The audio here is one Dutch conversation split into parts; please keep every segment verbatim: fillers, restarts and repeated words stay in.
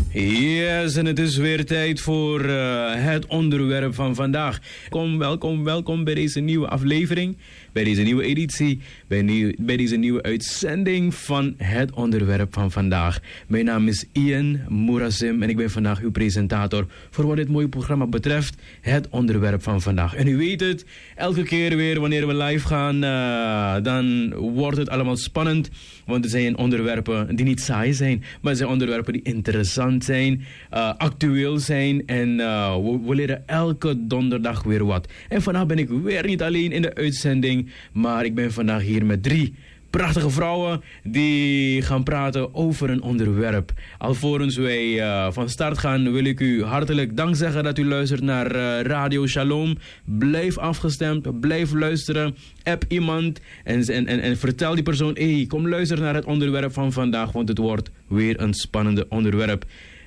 Yes, en het is weer tijd voor uh, het onderwerp van vandaag. Kom, welkom, welkom bij deze nieuwe aflevering, bij deze nieuwe editie, bij, nieuw, bij deze nieuwe uitzending van het onderwerp van vandaag. Mijn naam is Ian Moerasim en ik ben vandaag uw presentator voor wat dit mooie programma betreft, het onderwerp van vandaag. En u weet het, elke keer weer wanneer we live gaan, uh, dan wordt het allemaal spannend, want er zijn onderwerpen die niet saai zijn, maar er zijn onderwerpen die interessant zijn, uh, actueel zijn en uh, we, we leren elke donderdag weer wat. En vandaag ben ik weer niet alleen in de uitzending, maar ik ben vandaag hier met drie prachtige vrouwen die gaan praten over een onderwerp. Alvorens wij uh, van start gaan wil ik u hartelijk dank zeggen dat u luistert naar uh, Radio Shalom. Blijf afgestemd, blijf luisteren. App iemand en, en, en, en vertel die persoon, hey, kom luisteren naar het onderwerp van vandaag, want het wordt weer een spannende onderwerp.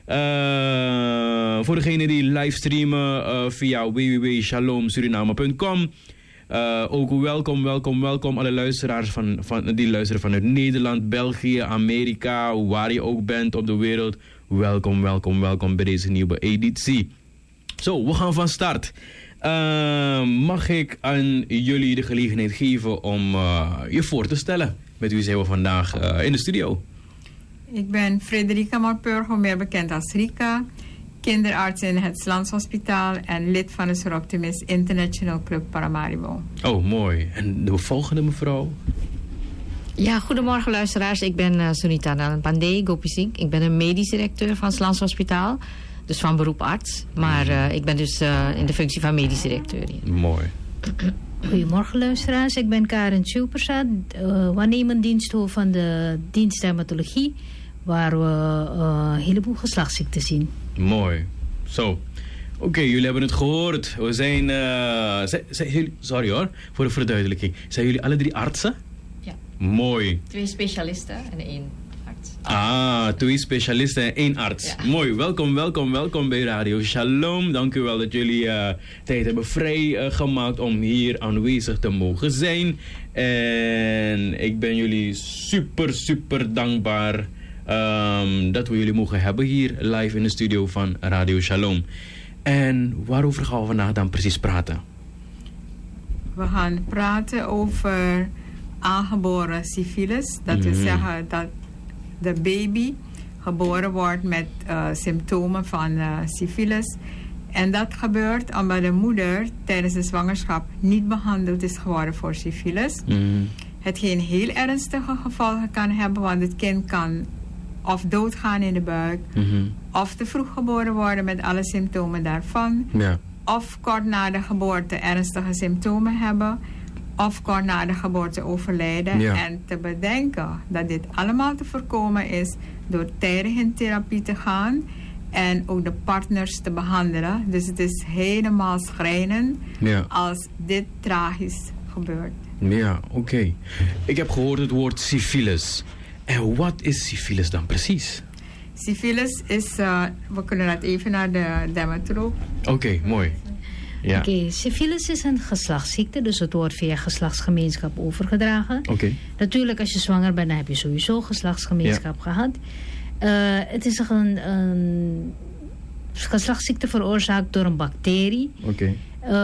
Uh, voor degenen die livestreamen uh, via w w w punt shalom suriname punt com. Uh, ook welkom, welkom, welkom alle luisteraars van, van, die luisteren vanuit Nederland, België, Amerika, waar je ook bent op de wereld. Welkom, welkom, welkom bij deze nieuwe editie. Zo, we gaan van start. Uh, mag ik aan jullie de gelegenheid geven om uh, je voor te stellen? Met wie zijn we vandaag uh, in de studio? Ik ben Frederica Morpurgo, meer bekend als Rika, kinderarts in het Landshospitaal en lid van de Soroptimist International Club Paramaribo. Oh, mooi. En de volgende mevrouw? Ja, goedemorgen luisteraars. Ik ben uh, Sunita Nalan Pandey Gopisink. Ik ben een medisch directeur van het Landshospitaal, dus van beroep arts. Maar uh, ik ben dus uh, in de functie van medisch directeur hier. Mooi. Goedemorgen luisteraars, ik ben Karen Tjoepersad, uh, waarnemend diensthoofd van de dienst dermatologie, waar we uh, een heleboel geslachtsziekten zien. Mooi. Zo. Oké, okay, jullie hebben het gehoord. We zijn, uh, zijn, zijn jullie, sorry hoor, voor de verduidelijking. Zijn jullie alle drie artsen? Ja. Mooi. Twee specialisten en één arts. Ah, twee specialisten en één arts. Ja. Mooi. Welkom, welkom, welkom bij Radio Shalom. Dank u wel dat jullie uh, tijd hebben vrijgemaakt uh, om hier aanwezig te mogen zijn. En ik ben jullie super, super dankbaar Um, dat we jullie mogen hebben hier live in de studio van Radio Shalom. En waarover gaan we vandaag dan precies praten? We gaan praten over aangeboren syfilis. Dat wil mm-hmm. zeggen dat de baby geboren wordt met uh, symptomen van uh, syfilis. En dat gebeurt omdat de moeder tijdens de zwangerschap niet behandeld is geworden voor syfilis. Mm-hmm. Hetgeen heel ernstige gevolgen kan hebben, want het kind kan of doodgaan in de buik, mm-hmm. of te vroeg geboren worden met alle symptomen daarvan, ja. of kort na de geboorte ernstige symptomen hebben, of kort na de geboorte overlijden. Ja. En te bedenken dat dit allemaal te voorkomen is door tijdig in therapie te gaan en ook de partners te behandelen. Dus het is helemaal schrijnend ja. als dit tragisch gebeurt. Ja, oké. Okay. Ik heb gehoord het woord syfilis. En wat is syfilis dan precies? Syfilis is, uh, we kunnen dat even naar de dermatoloog. Oké, okay, mooi. Ja. Oké, okay, syfilis is een geslachtsziekte, dus het wordt via geslachtsgemeenschap overgedragen. Oké. Okay. Natuurlijk, als je zwanger bent, dan heb je sowieso geslachtsgemeenschap ja. gehad. Uh, het is een, een geslachtsziekte veroorzaakt door een bacterie. Oké. Okay.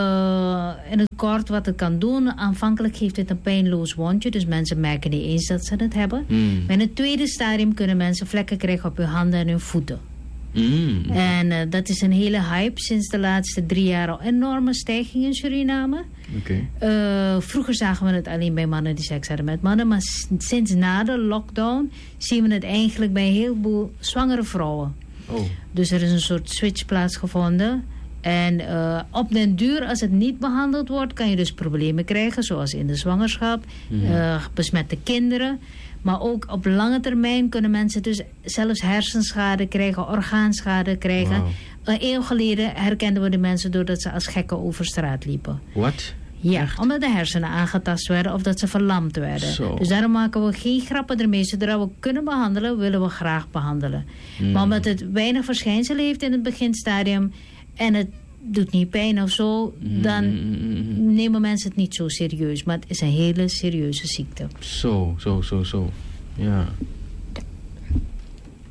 Uh, in het kort wat het kan doen, aanvankelijk geeft het een pijnloos wondje, dus mensen merken niet eens dat ze het hebben. Mm. Maar in het tweede stadium kunnen mensen vlekken krijgen op hun handen en hun voeten. Mm. En uh, dat is een hele hype sinds de laatste drie jaar, al enorme stijging in Suriname. Okay. Uh, vroeger zagen we het alleen bij mannen die seks hadden met mannen, maar s- sinds na de lockdown zien we het eigenlijk bij een heleboel zwangere vrouwen. Oh. Dus er is een soort switch plaatsgevonden. En uh, op den duur, als het niet behandeld wordt, kan je dus problemen krijgen, zoals in de zwangerschap, mm. uh, besmette kinderen. Maar ook op lange termijn kunnen mensen dus zelfs hersenschade krijgen, orgaanschade krijgen. Wow. Een eeuw geleden herkenden we de mensen doordat ze als gekken over straat liepen. Wat? Ja, echt? Omdat de hersenen aangetast werden of dat ze verlamd werden. Zo. Dus daarom maken we geen grappen ermee. Zodra we kunnen behandelen, willen we graag behandelen. Mm. Maar omdat het weinig verschijnsel heeft in het beginstadium en het doet niet pijn of zo, dan mm. nemen mensen het niet zo serieus. Maar het is een hele serieuze ziekte. Zo, zo, zo, zo. Ja.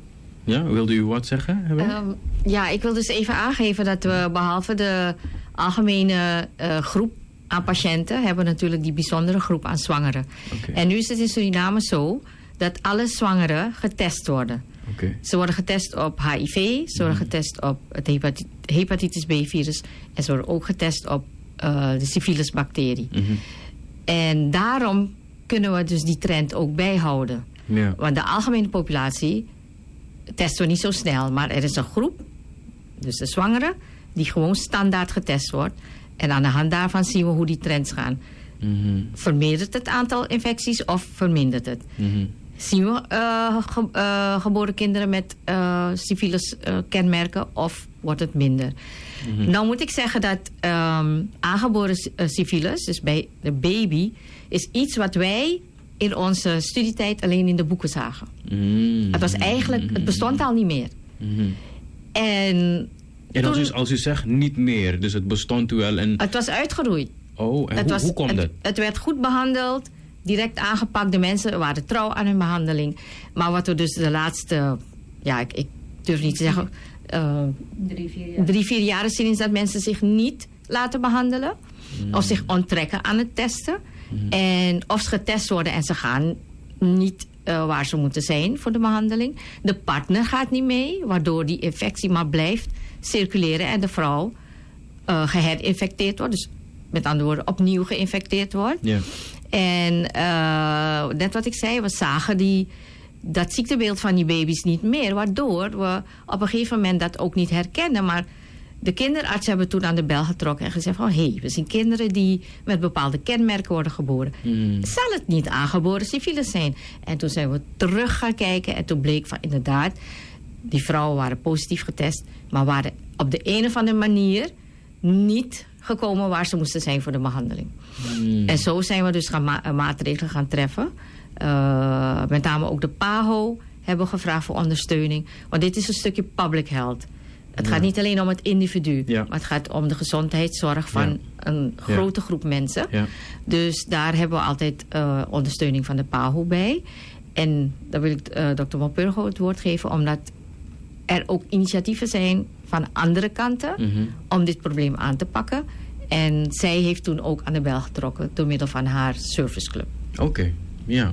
Ja, wilde u wat zeggen? Um, ja, ik wil dus even aangeven dat we behalve de algemene uh, groep aan patiënten... hebben we natuurlijk die bijzondere groep aan zwangeren. Okay. En nu is het in Suriname zo dat alle zwangeren getest worden. Okay. Ze worden getest op H I V, ze worden mm-hmm. getest op het hepatit- hepatitis B-virus... en ze worden ook getest op uh, de syphilisbacterie. Mm-hmm. En daarom kunnen we dus die trend ook bijhouden. Ja. Want de algemene populatie testen we niet zo snel. Maar er is een groep, dus de zwangeren, die gewoon standaard getest wordt. En aan de hand daarvan zien we hoe die trends gaan. Mm-hmm. Vermeerdert het aantal infecties of vermindert het? Mm-hmm. Zien we uh, ge- uh, geboren kinderen met uh, syphilis uh, kenmerken of wordt het minder? Mm-hmm. Nou moet ik zeggen dat um, aangeboren uh, syphilis, dus bij de baby, is iets wat wij in onze studietijd alleen in de boeken zagen. Mm-hmm. Het was eigenlijk, het bestond al niet meer. Mm-hmm. En, en als, toen, u, als u zegt niet meer, dus het bestond wel en... Het was uitgeroeid. Oh, en het hoe, was, hoe komt het? dat? Het werd goed behandeld, direct aangepakt. De mensen waren trouw aan hun behandeling. Maar wat we dus de laatste, ja, ik, ik durf niet te zeggen... Uh, drie, vier jaar. drie, vier jaren zien is dat mensen zich niet laten behandelen. Mm. Of zich onttrekken aan het testen. Mm. En of ze getest worden en ze gaan niet uh, waar ze moeten zijn voor de behandeling. De partner gaat niet mee, waardoor die infectie maar blijft circuleren en de vrouw uh, geherinfecteerd wordt. Dus met andere woorden opnieuw geïnfecteerd wordt. Yeah. En uh, net wat ik zei, we zagen die... dat ziektebeeld van die baby's niet meer. Waardoor we op een gegeven moment dat ook niet herkennen. Maar de kinderartsen hebben toen aan de bel getrokken en gezegd van... hé, hey, we zien kinderen die met bepaalde kenmerken worden geboren. Mm. Zal het niet aangeboren syphilis zijn? En toen zijn we terug gaan kijken en toen bleek van inderdaad... die vrouwen waren positief getest... maar waren op de een of andere manier niet gekomen waar ze moesten zijn voor de behandeling. Mm. En zo zijn we dus gaan ma- maatregelen gaan treffen... Uh, met name ook de P A H O hebben gevraagd voor ondersteuning. Want dit is een stukje public health. Het ja. gaat niet alleen om het individu. Ja. Maar het gaat om de gezondheidszorg van ja. een grote ja. groep mensen. Ja. Dus daar hebben we altijd uh, ondersteuning van de P A H O bij. En daar wil ik uh, dokter Walpurgo het woord geven. Omdat er ook initiatieven zijn van andere kanten. Mm-hmm. Om dit probleem aan te pakken. En zij heeft toen ook aan de bel getrokken. Door middel van haar serviceclub. Oké, okay. ja.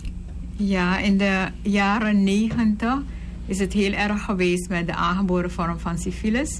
Ja, in de jaren negentig is het heel erg geweest met de aangeboren vorm van syphilis.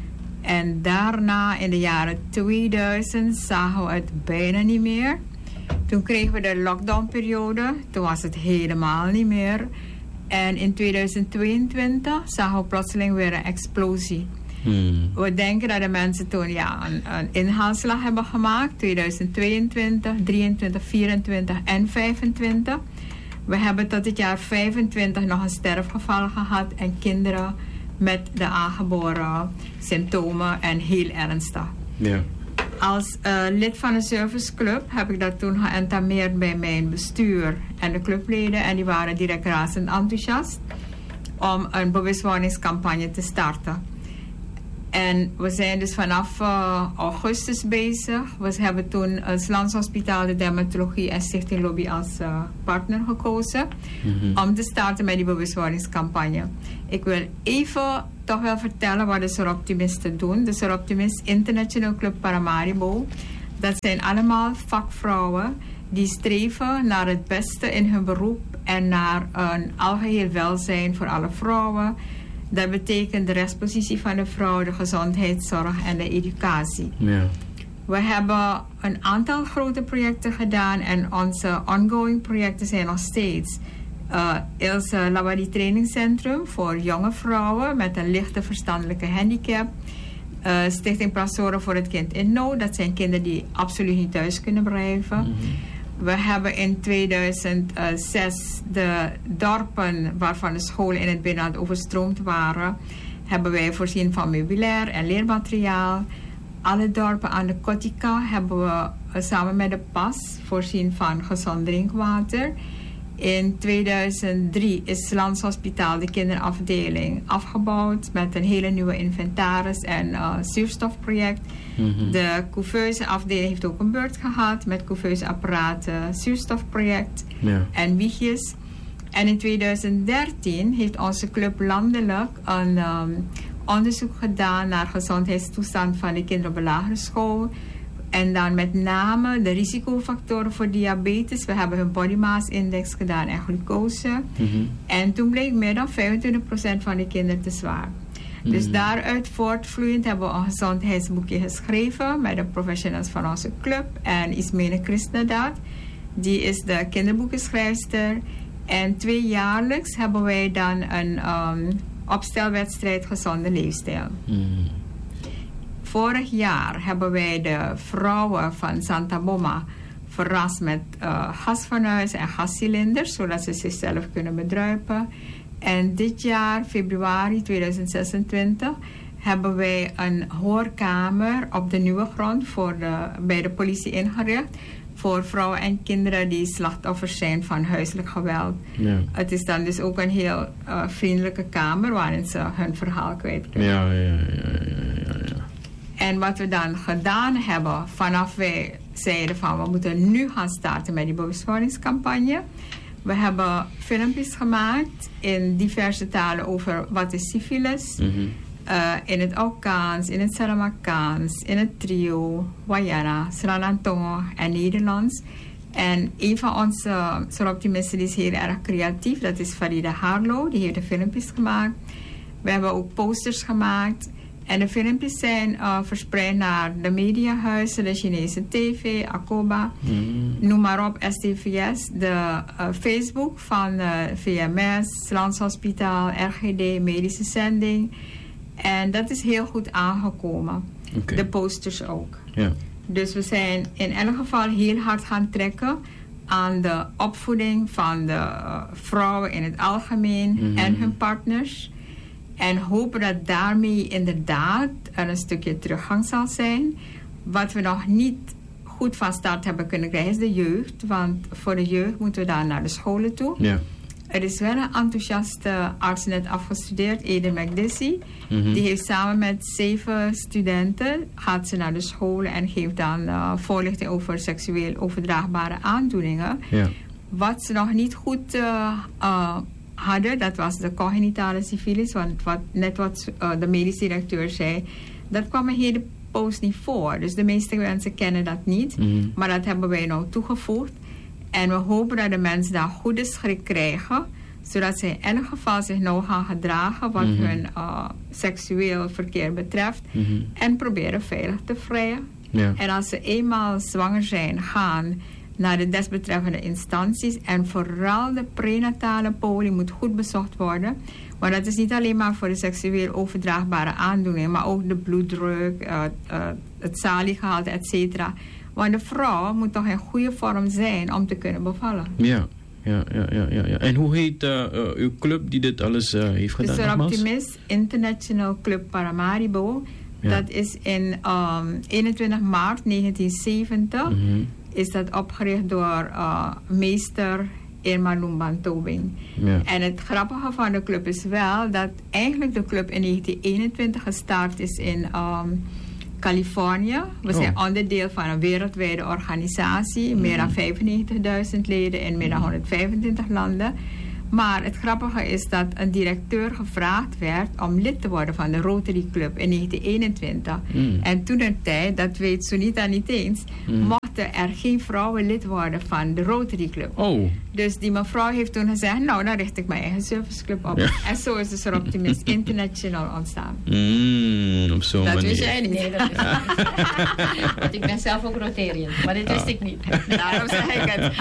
En daarna in de jaren tweeduizend zagen we het bijna niet meer. Toen kregen we de lockdownperiode. Toen was het helemaal niet meer. En in tweeduizend tweeëntwintig zagen we plotseling weer een explosie. Hmm. We denken dat de mensen toen ja, een, een inhaalslag hebben gemaakt. tweeduizend tweeëntwintig, drieëntwintig, vierentwintig en vijfentwintig. We hebben tot het jaar vijfentwintig nog een sterfgeval gehad. En kinderen met de aangeboren symptomen en heel ernstig. Ja. Als uh, lid van de serviceclub heb ik dat toen geëntameerd bij mijn bestuur en de clubleden. En die waren direct razend enthousiast om een bewustwordingscampagne te starten. En we zijn dus vanaf uh, augustus bezig. We hebben toen het Landshospitaal de Dermatologie en Stichting Lobby als uh, partner gekozen. Mm-hmm. Om te starten met die bewustwordingscampagne. Ik wil even toch wel vertellen wat de Soroptimisten doen. De Soroptimist International Club Paramaribo. Dat zijn allemaal vakvrouwen die streven naar het beste in hun beroep. En naar een algeheel welzijn voor alle vrouwen. Dat betekent de rechtspositie van de vrouw, de gezondheidszorg en de educatie. Ja. We hebben een aantal grote projecten gedaan en onze ongoing projecten zijn nog steeds. Uh, Ilse Lawadi Trainingcentrum voor jonge vrouwen met een lichte verstandelijke handicap. Uh, Stichting Plazoren voor het kind in nood. Dat zijn kinderen die absoluut niet thuis kunnen blijven. Mm-hmm. We hebben in tweeduizend zes de dorpen waarvan de scholen in het binnenland overstroomd waren, hebben wij voorzien van meubilair en leermateriaal. Alle dorpen aan de Kotika hebben we uh, samen met de P A S voorzien van gezond drinkwater. In tweeduizend drie is het Landshospitaal de kinderafdeling afgebouwd met een hele nieuwe inventaris en uh, zuurstofproject. Mm-hmm. De couveuse afdeling heeft ook een beurt gehad met couveuse apparaten, zuurstofproject ja. en wiegjes. En in tweeduizend dertien heeft onze club landelijk een um, onderzoek gedaan naar de gezondheidstoestand van de kinderen op de lagere school. En dan met name de risicofactoren voor diabetes. We hebben hun body mass index gedaan en glucose. Mm-hmm. En toen bleek meer dan vijfentwintig procent van de kinderen te zwaar. Mm-hmm. Dus daaruit voortvloeiend hebben we een gezondheidsboekje geschreven met de professionals van onze club. En Ismene Krishnadat, die is de kinderboekenschrijfster. En tweejaarlijks hebben wij dan een um, opstelwedstrijd gezonde leefstijl. Mm-hmm. Vorig jaar hebben wij de vrouwen van Santa Boma verrast met uh, gasfornuis en gascilinders, zodat ze zichzelf kunnen bedruipen. En dit jaar, februari tweeduizend zesentwintig, hebben wij een hoorkamer op de nieuwe grond voor de, bij de politie ingericht. Voor vrouwen en kinderen die slachtoffers zijn van huiselijk geweld. Ja. Het is dan dus ook een heel uh, vriendelijke kamer waarin ze hun verhaal kwijt kunnen. Ja, ja, ja, ja, ja, ja. En wat we dan gedaan hebben, vanaf wij zeiden van we moeten nu gaan starten met die bewustwordingscampagne. We hebben filmpjes gemaakt in diverse talen over wat is syfilis. Mm-hmm. Uh, in het Aukaans, in het Saramakaans, in het Trio, Wayana, Sralantongo en Nederlands. En een van onze soroptimisten die is heel erg creatief, dat is Farida Harlo, die heeft de filmpjes gemaakt. We hebben ook posters gemaakt. En de filmpjes zijn uh, verspreid naar de mediahuizen, de Chinese tv, Akoba, mm. noem maar op, S T V S, de uh, Facebook van uh, V M S, Landshospitaal, R G D, Medische Zending. En dat is heel goed aangekomen. Okay. De posters ook. Yeah. Dus we zijn in elk geval heel hard gaan trekken aan de opvoeding van de uh, vrouwen in het algemeen mm-hmm. en hun partners. En hopen dat daarmee inderdaad er een stukje teruggang zal zijn. Wat we nog niet goed van start hebben kunnen krijgen is de jeugd. Want voor de jeugd moeten we daar naar de scholen toe. Ja. Er is wel een enthousiaste arts net afgestudeerd, Eden McDissy. Mm-hmm. Die heeft samen met zeven studenten, gaat ze naar de scholen en geeft dan uh, voorlichting over seksueel overdraagbare aandoeningen. Ja. Wat ze nog niet goed uh, uh, hadden, dat was de cognitale syfilis. Want wat, net wat uh, de medisch directeur zei, dat kwam een hele poos niet voor. Dus de meeste mensen kennen dat niet. Mm-hmm. Maar dat hebben wij nou toegevoegd. En we hopen dat de mensen daar goede schrik krijgen, zodat ze in elk geval zich nou gaan gedragen wat mm-hmm. hun uh, seksueel verkeer betreft. Mm-hmm. En proberen veilig te vrijen. Ja. En als ze eenmaal zwanger zijn, gaan naar de desbetreffende instanties. En vooral de prenatale poli moet goed bezocht worden. Maar dat is niet alleen maar voor de seksueel overdraagbare aandoeningen, maar ook de bloeddruk, uh, uh, het saliegehalte, et cetera. Want de vrouw moet toch in goede vorm zijn om te kunnen bevallen. Ja, ja, ja, ja. ja, ja. En hoe heet uh, uh, uw club die dit alles uh, heeft gedaan? De Soroptimist International Club Paramaribo. Ja. Dat is in um, eenentwintig maart negentien zeventig. Mm-hmm. Is dat opgericht door uh, meester Irma Lumban Tobing. Ja. En het grappige van de club is wel dat eigenlijk de club in negentien eenentwintig gestart is in Um, Californië. We zijn oh. onderdeel van een wereldwijde organisatie. Meer dan vijfennegentigduizend leden in meer dan honderdvijfentwintig landen. Maar het grappige is dat een directeur gevraagd werd om lid te worden van de Rotary Club in negentien eenentwintig. Mm. En toen een tijd, dat weet Sunita niet eens, mm. mochten er geen vrouwen lid worden van de Rotary Club. Oh. Dus die mevrouw heeft toen gezegd, nou dan richt ik mijn eigen serviceclub op. Ja. En zo is de Soroptimist International ontstaan. Mm, op zo'n dat manier. wist jij niet. Nee, dat wist ik niet. Want ik ben zelf ook Rotarian, maar dit wist ah. ik niet. Daarom zeg ik het.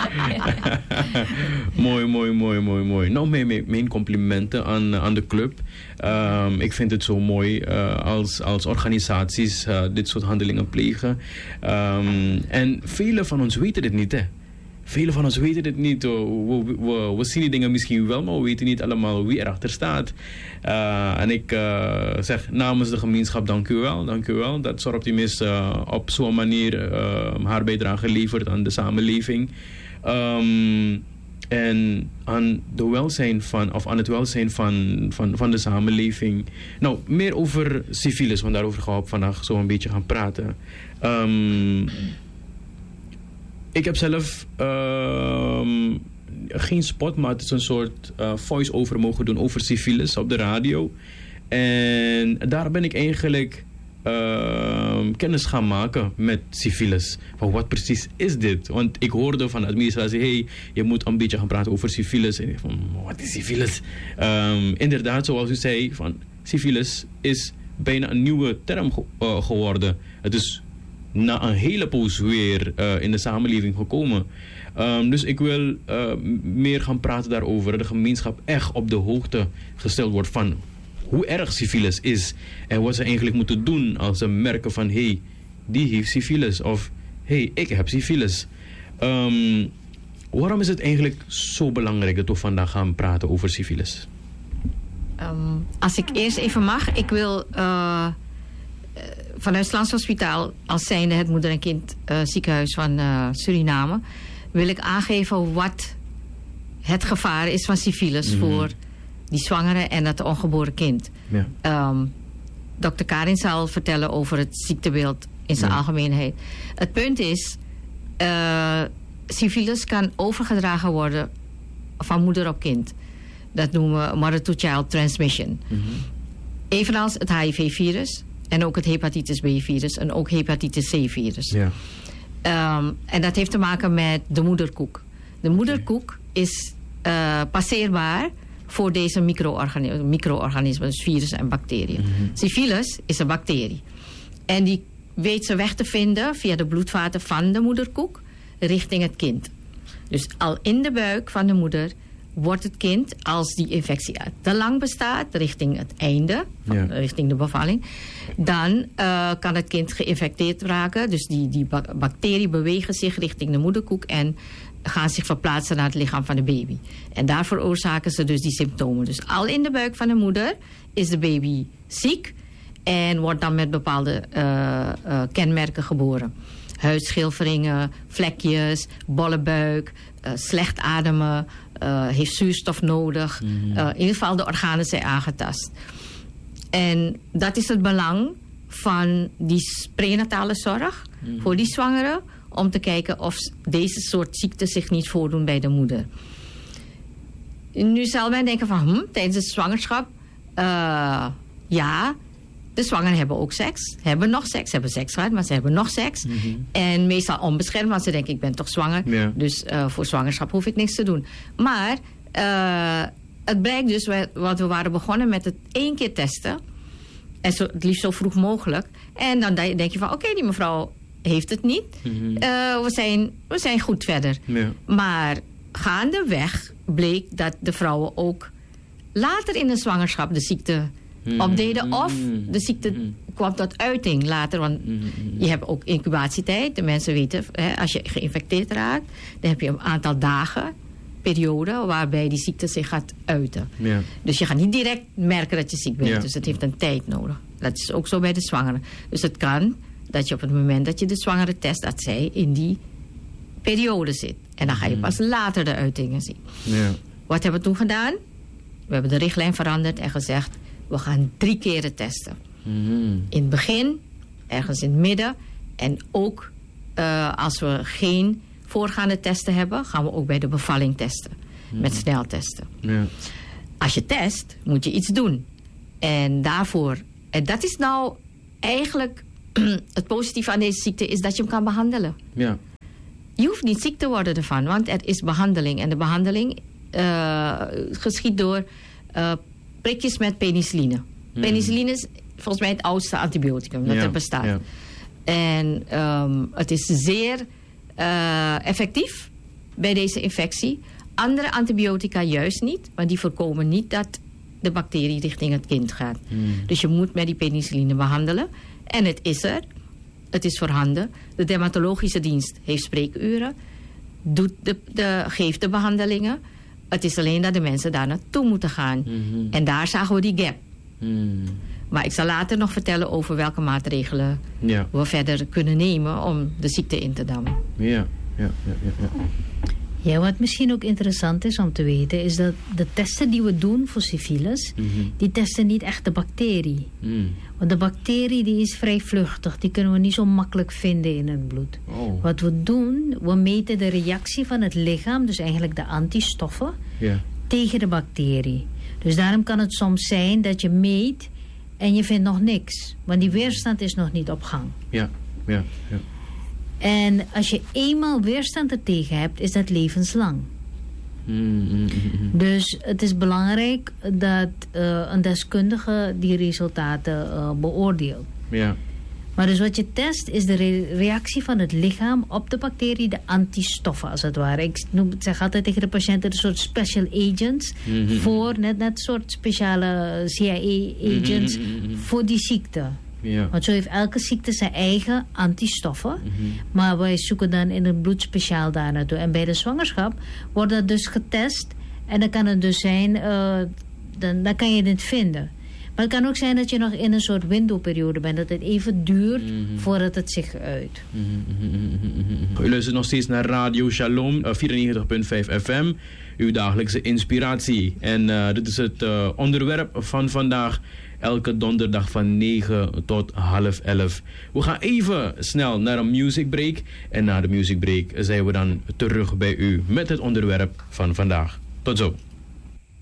mooi, mooi, mooi, mooi, mooi. Nou, mijn, mijn complimenten aan, aan de club. Um, ik vind het zo mooi uh, als, als organisaties uh, dit soort handelingen plegen. Um, en velen van ons weten dit niet, hè. Velen van ons weten dit niet. We, we, we, we zien die dingen misschien wel, maar we weten niet allemaal wie erachter staat. Uh, en ik uh, zeg namens de gemeenschap dank u wel. Dank u wel dat Soroptimist uh, op zo'n manier uh, haar bijdrage levert aan de samenleving. Um, En aan, de welzijn van, of aan het welzijn van, van, van de samenleving. Nou, meer over syfilis, want daarover gaan we vandaag zo een beetje gaan praten. Um, ik heb zelf um, geen spot, maar het is een soort uh, voice-over mogen doen over syfilis op de radio. En daar ben ik eigenlijk uh, kennis gaan maken met syfilis. Van wat precies is dit? Want ik hoorde van de administratie, hey, je moet een beetje gaan praten over syfilis. En ik van, wat is syfilis? Um, inderdaad, zoals u zei, van syfilis is bijna een nieuwe term ge- uh, geworden. Het is na een hele poos weer uh, in de samenleving gekomen. Um, dus ik wil uh, meer gaan praten daarover. De gemeenschap echt op de hoogte gesteld wordt van hoe erg syfilis is. En wat ze eigenlijk moeten doen als ze merken van hé, hey, die heeft syfilis. Of hé, hey, ik heb syfilis. Um, waarom is het eigenlijk zo belangrijk dat we vandaag gaan praten over syfilis? Um, als ik eerst even mag, ik wil uh, vanuit het Landshospitaal, als zijnde het moeder- en kind uh, ziekenhuis van uh, Suriname, wil ik aangeven wat het gevaar is van syfilis mm-hmm. voor die zwangere en het ongeboren kind. Ja. Um, dokter Karin zal vertellen over het ziektebeeld in zijn ja. algemeenheid. Het punt is, uh, syfilis kan overgedragen worden van moeder op kind. Dat noemen we mother-to-child transmission. Mm-hmm. Evenals het H I V-virus en ook het hepatitis B-virus en ook hepatitis C-virus. Ja. Um, en dat heeft te maken met de moederkoek. De moederkoek is uh, passeerbaar voor deze micro-organismen, micro-organismen, dus virussen en bacteriën. Mm-hmm. Syfilis is een bacterie. En die weet ze weg te vinden via de bloedvaten van de moederkoek richting het kind. Dus al in de buik van de moeder wordt het kind, als die infectie te lang bestaat, richting het einde, van, ja. richting de bevalling, dan uh, kan het kind geïnfecteerd raken. Dus die, die bacteriën bewegen zich richting de moederkoek en gaan zich verplaatsen naar het lichaam van de baby. En daar veroorzaken ze dus die symptomen. Dus al in de buik van de moeder is de baby ziek en wordt dan met bepaalde uh, uh, kenmerken geboren. Huidschilferingen, vlekjes, bolle buik, uh, slecht ademen, uh, heeft zuurstof nodig. Mm-hmm. Uh, in ieder geval de organen zijn aangetast. En dat is het belang van die prenatale zorg mm-hmm. voor die zwangere, om te kijken of deze soort ziekten zich niet voordoen bij de moeder. Nu zal men denken van, hm, tijdens de zwangerschap, uh, ja, de zwangeren hebben ook seks, hebben nog seks, hebben seks gehad, maar ze hebben nog seks. Mm-hmm. En meestal onbeschermd, want ze denken, ik ben toch zwanger. Ja. Dus uh, voor zwangerschap hoef ik niks te doen. Maar uh, het blijkt dus, want we waren begonnen met het één keer testen. En zo, het liefst zo vroeg mogelijk. En dan denk je van, oké, okay, die mevrouw heeft het niet. Mm-hmm. Uh, we, zijn, we zijn goed verder. Ja. Maar gaandeweg bleek dat de vrouwen ook later in de zwangerschap de ziekte mm-hmm. opdeden. Of de ziekte mm-hmm. kwam tot uiting later. Want mm-hmm. je hebt ook incubatietijd. De mensen weten, hè, als je geïnfecteerd raakt, dan heb je een aantal dagen, periode, waarbij die ziekte zich gaat uiten. Ja. Dus je gaat niet direct merken dat je ziek bent. Ja. Dus het heeft een tijd nodig. Dat is ook zo bij de zwangeren. Dus het kan dat je op het moment dat je de zwangere test, dat zij in die periode zit. En dan ga je pas later de uitingen zien. Ja. Wat hebben we toen gedaan? We hebben de richtlijn veranderd en gezegd, we gaan drie keren testen. Mm-hmm. In het begin, ergens in het midden. En ook uh, als we geen voorgaande testen hebben, gaan we ook bij de bevalling testen. Mm-hmm. Met sneltesten. Ja. Als je test, moet je iets doen. En daarvoor, en dat is nou eigenlijk het positieve aan deze ziekte, is dat je hem kan behandelen. Ja. Je hoeft niet ziek te worden ervan, want er is behandeling. En de behandeling uh, geschiet door uh, prikjes met penicilline. Mm. Penicilline is volgens mij het oudste antibioticum dat ja. er bestaat. Ja. En um, het is zeer uh, effectief bij deze infectie. Andere antibiotica juist niet, want die voorkomen niet dat de bacterie richting het kind gaat. Mm. Dus je moet met die penicilline behandelen. En het is er. Het is voorhanden. De dermatologische dienst heeft spreekuren. Doet de, de, geeft de behandelingen. Het is alleen dat de mensen daar naartoe moeten gaan. Mm-hmm. En daar zagen we die gap. Mm. Maar ik zal later nog vertellen over welke maatregelen ja. we verder kunnen nemen om de ziekte in te dammen. Ja, ja, ja, ja. ja. Ja, wat misschien ook interessant is om te weten, is dat de testen die we doen voor syfilis, mm-hmm. die testen niet echt de bacterie. Mm. Want de bacterie die is vrij vluchtig, die kunnen we niet zo makkelijk vinden in het bloed. Oh. Wat we doen, we meten de reactie van het lichaam, dus eigenlijk de antistoffen, yeah. tegen de bacterie. Dus daarom kan het soms zijn dat je meet en je vindt nog niks. Want die weerstand is nog niet op gang. Ja, ja, ja. En als je eenmaal weerstand er tegen hebt, is dat levenslang. Mm-hmm. Dus het is belangrijk dat uh, een deskundige die resultaten uh, beoordeelt. Ja. Maar dus wat je test is de re- reactie van het lichaam op de bacterie, de antistoffen als het ware. Ik noem, zeg altijd tegen de patiënten een soort special agents mm-hmm. voor, net net soort speciale C I A-agents mm-hmm. voor die ziekte. Ja. Want zo heeft elke ziekte zijn eigen antistoffen. Mm-hmm. Maar wij zoeken dan in het bloed speciaal daar naartoe. En bij de zwangerschap wordt dat dus getest. En dan kan het dus zijn, uh, dan, dan kan je het vinden. Maar het kan ook zijn dat je nog in een soort windowperiode bent. Dat het even duurt mm-hmm. voordat het zich uit. Mm-hmm. U luistert nog steeds naar Radio Shalom, vierennegentig komma vijf F M. Uw dagelijkse inspiratie. En uh, dit is het uh, onderwerp van vandaag. Elke donderdag van negen tot half elf. We gaan even snel naar een music break. En na de music break zijn we dan terug bij u met het onderwerp van vandaag. Tot zo.